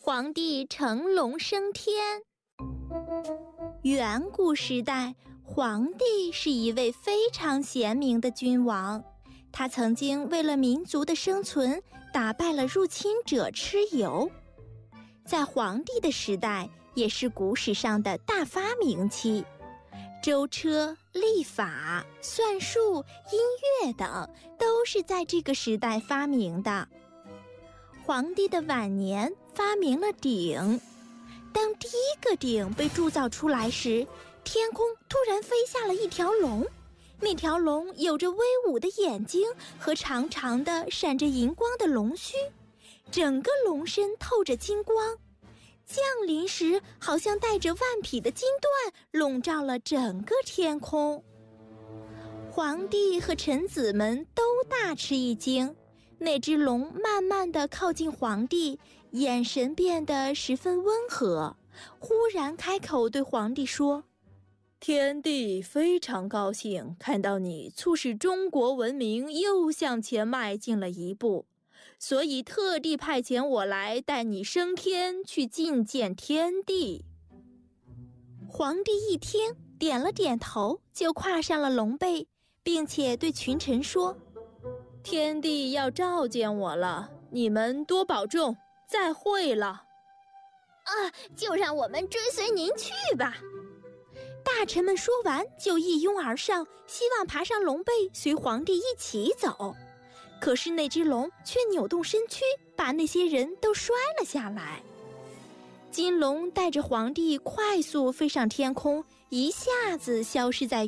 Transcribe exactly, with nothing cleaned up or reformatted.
皇帝乘龙升天。远古时代，皇帝是一位非常贤明的君王，他曾经为了民族的生存，打败了入侵者蚩尤。在皇帝的时代，也是古史上的大发明期，舟车、历法、算术、音乐等都是在这个时代发明的。皇帝的晚年发明了鼎，当第一个鼎被铸造出来时，天空突然飞下了一条龙，那条龙有着威武的眼睛和长长的闪着银光的龙须，整个龙身透着金光，降临时好像带着万匹的金缎，笼罩了整个天空。皇帝和臣子们都大吃一惊，那只龙慢慢地靠近皇帝，眼神变得十分温和，忽然开口对皇帝说： 天帝非常高兴看到你促使中国文明又向前迈进了一步，所以特地派遣我来带你升天去觐见天帝。 皇帝一听，点了点头，就跨上了龙背，并且对群臣说： 天帝要召见我了，你们多保重，再会了。 啊，就让我们追随您去吧。 大臣们说完就一拥而上，希望爬上龙背随皇帝一起走。可是那只龙却扭动身躯，把那些人都摔了下来。金龙带着皇帝快速飞上天空，一下子消失在